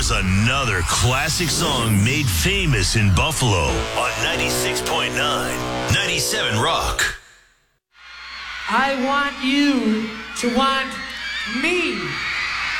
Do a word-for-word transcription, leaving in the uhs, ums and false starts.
Here's another classic song made famous in Buffalo on ninety-six point nine, ninety-seven Rock. I want you to want me.